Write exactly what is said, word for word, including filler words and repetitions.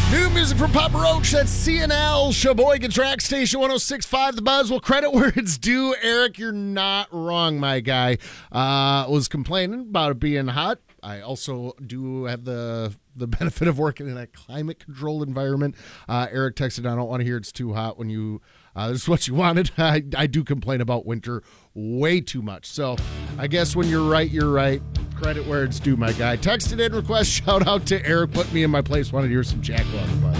New music from Papa Roach. That's C N L, Sheboygan Track Station one oh six point five The Buzz. Well, credit where it's due. Eric, you're not wrong, my guy. Uh, was complaining about it being hot. I also do have the the benefit of working in a climate-controlled environment. Uh, Eric texted, I don't want to hear it's too hot when you, uh, this is what you wanted. I, I do complain about winter way too much. So I guess when you're right, you're right. Credit where it's due, my guy. Texted in request, shout out to Eric. Put me in my place. Wanted to hear some Jack on the Bus.